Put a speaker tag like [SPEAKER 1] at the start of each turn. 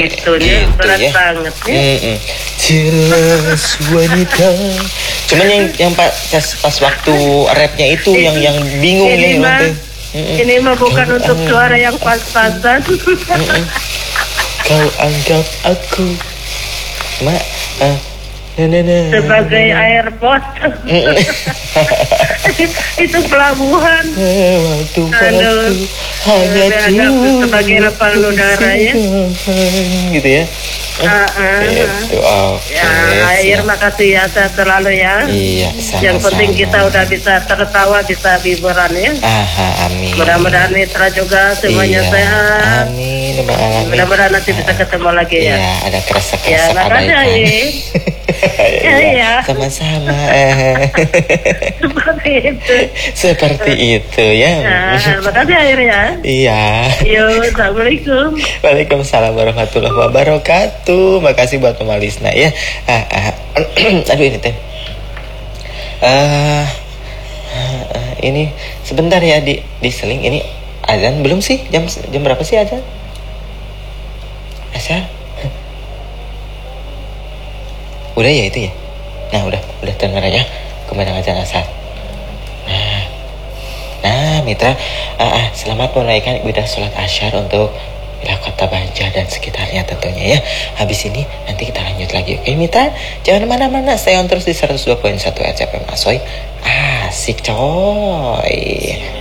[SPEAKER 1] gitu ya, berat
[SPEAKER 2] ya.
[SPEAKER 1] banget ya.
[SPEAKER 2] Jelas wanita. Cuman yang pas waktu rapnya itu yang bingung
[SPEAKER 1] ini
[SPEAKER 2] ya
[SPEAKER 1] mah, ini mah bukan untuk suara yang pas-pasan.
[SPEAKER 2] Kau anggap aku
[SPEAKER 1] sebagai airport. Itu pelabuhan.
[SPEAKER 2] Waktu hanya
[SPEAKER 1] sebagai kapal udara ya.
[SPEAKER 2] Gitu ya.
[SPEAKER 1] Gitu. Ya, air makasih ya selalu ya.
[SPEAKER 2] Iya, sama-sama.
[SPEAKER 1] Yang penting kita udah bisa tertawa, bisa hiburan ya.
[SPEAKER 2] Amin.
[SPEAKER 1] Mudah-mudahan mitra juga semuanya sehat.
[SPEAKER 2] Amin.
[SPEAKER 1] Mudah-mudahan nanti bisa ketemu lagi ya.
[SPEAKER 2] Iya, ada kerasa-kerasa
[SPEAKER 1] ya, makasih
[SPEAKER 2] ya. Sama-sama. Seperti itu ya.
[SPEAKER 1] Makasih air ya.
[SPEAKER 2] Iya.
[SPEAKER 1] Yo, assalamualaikum.
[SPEAKER 2] Waalaikumsalam warahmatullahi wabarakatuh. Makasih buat Mama Lisna ya. Aduh ini teh. Ini sebentar ya di seling ini azan belum sih? Jam berapa sih azan? Asal? Udah ya itu ya. Nah udah dengar ya kemana azan asal. Nah mitra, selamat menunaikan ibadah sholat asyar untuk wilayah Kota Banjar dan sekitarnya tentunya ya. Habis ini nanti kita lanjut lagi. Oke mitra, jangan kemana-mana, stay on terus di 102.1 RCFM Asoy. Asik coy.